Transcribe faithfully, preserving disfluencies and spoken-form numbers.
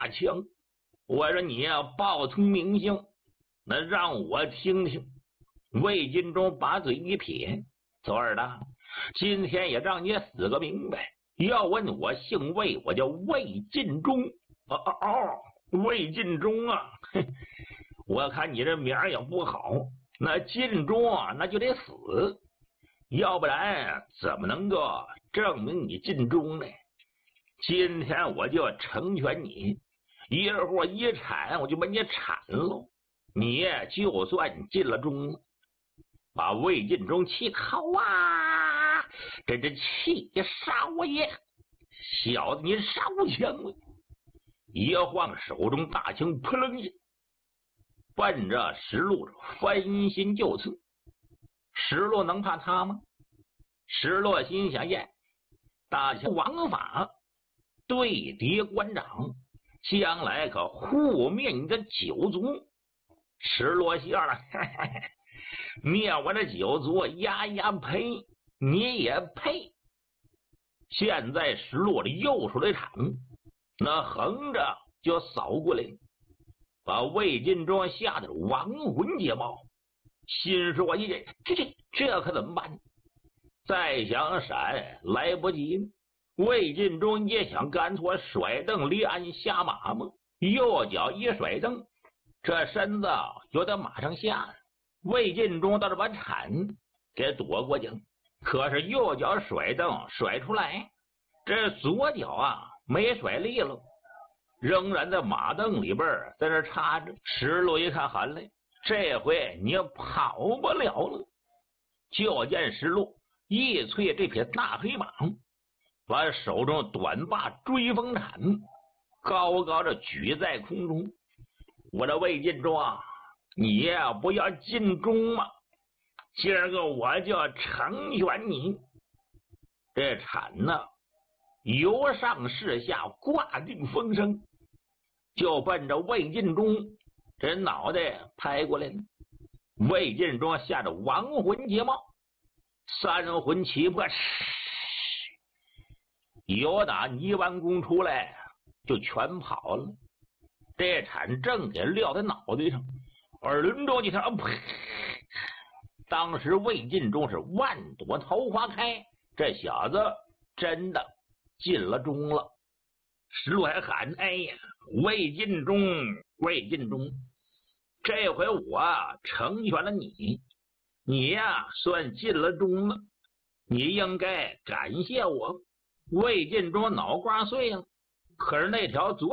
强。我说你呀，报通名姓，那让我听听。魏晋忠把嘴一撇，左二大，今天也让你死个明白。要问我姓魏，我叫魏晋忠。哦哦哦，魏晋忠啊，我看你这名儿也不好，那晋忠啊，那就得死，要不然怎么能够证明你晋忠呢？今天我就成全你，一会儿一铲我就把你铲喽，你就算进了忠了。把魏晋忠气好啊！这这气少爷，小子你烧枪了！一晃手中大枪扑棱一下，奔着石路翻心就刺。石路能怕他吗？石路心想：耶，大枪王法对敌关长，将来可护灭你的九族。石路笑了，嘿嘿嘿，灭我的九族，呀呀呸！你也配！现在石路的右手的铲，那横着就扫过来，把魏晋忠吓得亡魂皆冒。心说：一这这这这可怎么办？再想闪来不及了。魏晋忠也想干脆甩蹬离鞍下马吗？右脚一甩蹬，这身子就在马上下了。魏晋忠倒是把铲给躲过去了，可是右脚甩蹬甩出来，这左脚啊没甩利落，仍然在马蹬里边在这插着。石路一看喊来，这回你跑不了了。就见石路一催这匹大黑马，把手中短把追风铲高高的举在空中。我的魏晋忠啊，你呀不要尽忠吗？今儿个我就成全你。这铲呢由上至下挂定风声，就奔着魏晋忠这脑袋拍过来了。魏晋忠吓得亡魂皆冒，三魂齐魄，由打泥丸宫出来就全跑了。这铲正给撂在脑袋上，耳轮中一条，噗！当时魏晋忠是万朵桃花开，这小子真的进了中了。石路还喊：哎呀，魏晋忠，魏晋忠，这回我成全了你，你呀算进了中了，你应该感谢我。魏晋忠脑瓜碎了，可是那条左